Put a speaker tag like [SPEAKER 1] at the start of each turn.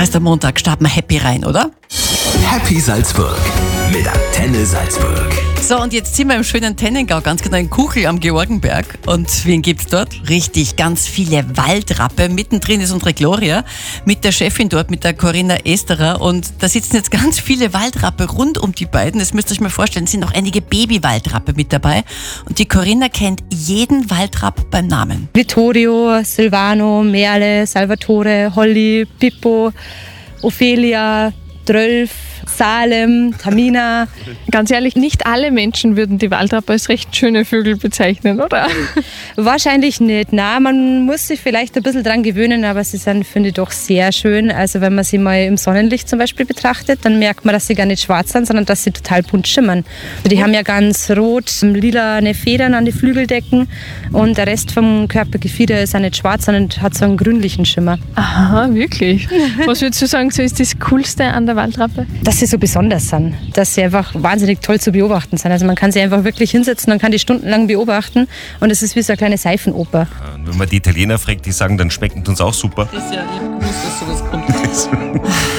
[SPEAKER 1] heißt, am Montag starten wir happy rein, oder?
[SPEAKER 2] Happy Salzburg mit Antenne Salzburg.
[SPEAKER 1] So, und jetzt sind wir im schönen Tennengau, ganz genau in Kuchel am Georgenberg. Und wen gibt's dort? Richtig, ganz viele Waldrappe. Mittendrin ist unsere Gloria mit der Chefin dort, mit der Corinna Esterer. Und da sitzen jetzt ganz viele Waldrappe rund um die beiden. Das müsst ihr euch mal vorstellen, es sind noch einige Baby-Waldrappe mit dabei. Und die Corinna kennt jeden Waldrapp beim Namen.
[SPEAKER 3] Vittorio, Silvano, Merle, Salvatore, Holly, Pippo, Ophelia, Drölf, Salem, Tamina.
[SPEAKER 4] Ganz ehrlich, nicht alle Menschen würden die Waldrappe als recht schöne Vögel bezeichnen, oder?
[SPEAKER 3] Wahrscheinlich nicht. Na, man muss sich vielleicht ein bisschen dran gewöhnen, aber sie sind, finde ich, doch sehr schön. Also wenn man sie mal im Sonnenlicht zum Beispiel betrachtet, dann merkt man, dass sie gar nicht schwarz sind, sondern dass sie total bunt schimmern. Die haben ja ganz rot, lilane Federn an die Flügeldecken und der Rest vom Körpergefieder ist auch nicht schwarz, sondern hat so einen grünlichen Schimmer.
[SPEAKER 4] Aha, wirklich? Was würdest du sagen, so ist das Coolste an der Waldrappe?
[SPEAKER 3] Dass sie so besonders sind, dass sie einfach wahnsinnig toll zu beobachten sind. Also man kann sie einfach wirklich hinsetzen und kann die stundenlang beobachten und es ist wie so eine kleine Seifenoper.
[SPEAKER 5] Und wenn man die Italiener fragt, die sagen, dann schmeckt uns auch super.
[SPEAKER 1] Das ist ja, ich wusste, dass sowas kommt.